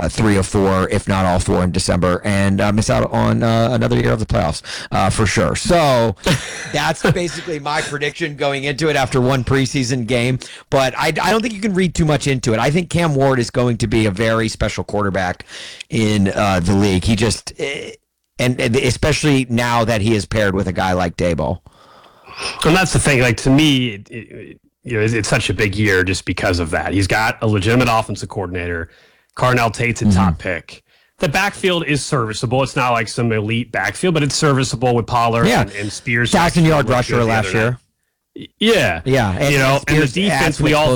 3 or 4, if not all 4 in December, and miss out on another year of the playoffs for sure. So that's basically my prediction going into it after one preseason game. But I don't think you can read too much into it. I think Cam Ward is going to be a very special quarterback in the league. He just and especially now that he is paired with a guy like Daboll. And that's the thing. Like, to me, it's such a big year just because of that. He's got a legitimate offensive coordinator. Carnell Tate's a top pick. The backfield is serviceable. It's not like some elite backfield, but it's serviceable with Pollard and Spears. 1,000-yard rusher last year. Yeah. And the defense, we all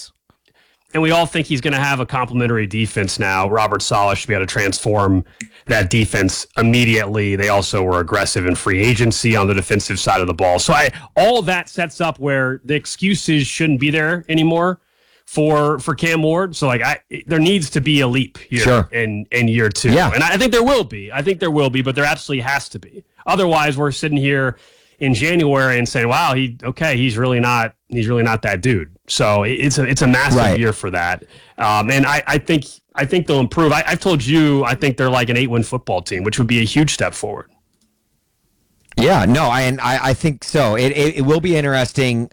think he's going to have a complimentary defense now. Robert Saleh should be able to transform that defense immediately. They also were aggressive in free agency on the defensive side of the ball. So all that sets up where the excuses shouldn't be there anymore for Cam Ward. So there needs to be a leap here in year 2. Yeah. And I think there will be. But there absolutely has to be. Otherwise, we're sitting here in January and saying, wow, he's really not that dude. So it's a massive year for that. And I think they'll improve. I've told you, I think they're like an 8-win football team, which would be a huge step forward. Yeah, no, I think so. It will be interesting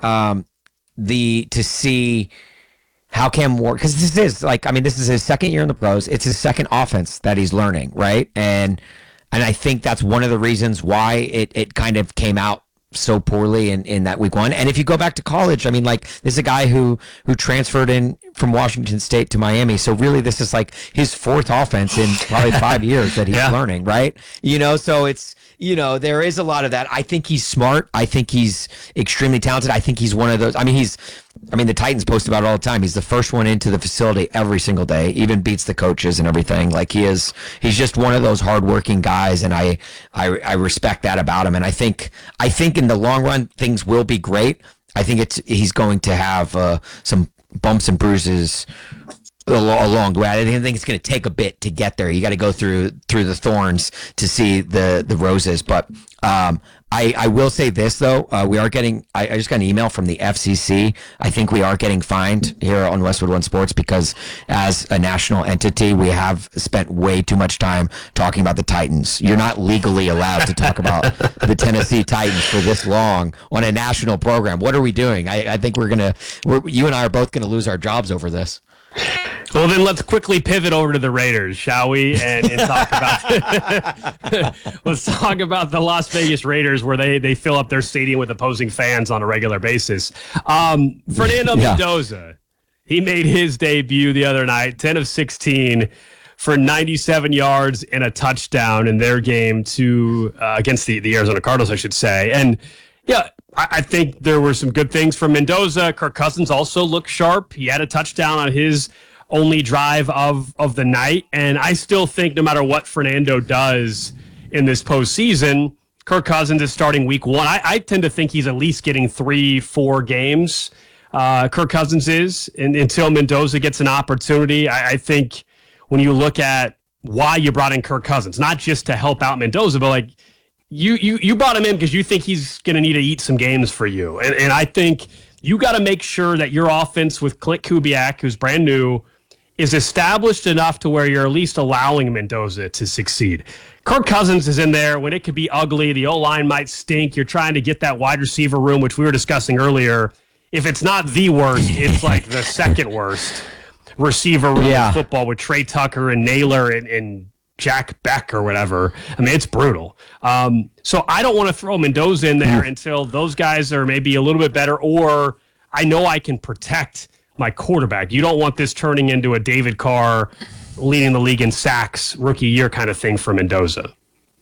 to see how Cam Ward, because this is his second year in the pros. It's his second offense that he's learning, right? And I think that's one of the reasons why it kind of came out so poorly in that week 1. And if you go back to college, this is a guy who transferred in from Washington State to Miami. So really this is like his 4th offense in probably 5 years that he's learning, right? So it's, there is a lot of that. I think he's smart. I think he's extremely talented. I think he's one of those. The Titans post about it all the time. He's the first one into the facility every single day, even beats the coaches and everything. He's just one of those hardworking guys, and I respect that about him. And I think in the long run, things will be great. I think he's going to have some bumps and bruises along the way. I think it's going to take a bit to get there. You got to go through the thorns to see the roses. But I will say this though, we are getting. I just got an email from the FCC. I think we are getting fined here on Westwood One Sports because as a national entity, we have spent way too much time talking about the Titans. You're not legally allowed to talk about the Tennessee Titans for this long on a national program. What are we doing? I think you and I are both gonna lose our jobs over this. Well, then let's quickly pivot over to the Raiders, shall we? And talk about let's talk about the Las Vegas Raiders, where they fill up their stadium with opposing fans on a regular basis. Fernando Mendoza, he made his debut the other night, 10 of 16 for 97 yards and a touchdown in their game against the Arizona Cardinals, I should say. And I think there were some good things from Mendoza. Kirk Cousins also looked sharp. He had a touchdown on his only drive of the night. And I still think no matter what Fernando does in this postseason, Kirk Cousins is starting week 1. I tend to think he's at least getting 3-4 games. Kirk Cousins is, until Mendoza gets an opportunity. I think when you look at why you brought in Kirk Cousins, not just to help out Mendoza, but you brought him in because you think he's going to need to eat some games for you. And I think you got to make sure that your offense with Klint Kubiak, who's brand new, is established enough to where you're at least allowing Mendoza to succeed. Kirk Cousins is in there when it could be ugly. The O-line might stink. You're trying to get that wide receiver room, which we were discussing earlier. If it's not the worst, it's like the second worst receiver room in football with Trey Tucker and Naylor and Jack Beck or whatever. It's brutal. So I don't want to throw Mendoza in there until those guys are maybe a little bit better, or I know I can protect my quarterback. You don't want this turning into a David Carr leading the league in sacks rookie year kind of thing for Mendoza.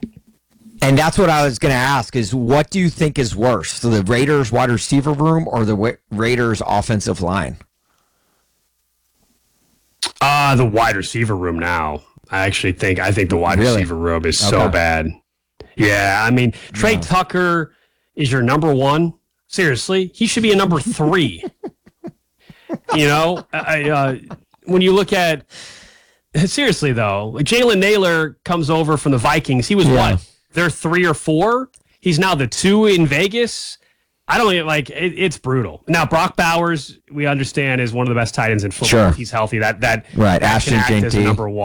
And that's what I was going to ask is, what do you think is worse, the Raiders wide receiver room or the Raiders offensive line? The wide receiver room now. I think the wide receiver room is so bad. Yeah, Trey Tucker is your number 1. Seriously, he should be a number 3. When you look at, seriously though, Jalen Naylor comes over from the Vikings. He was what? They're 3 or 4. He's now the 2 in Vegas. I don't it's brutal. Now Brock Bowers, we understand, is one of the best tight ends in football. Sure. If he's healthy. That right. Ashton Jeanty as number 1.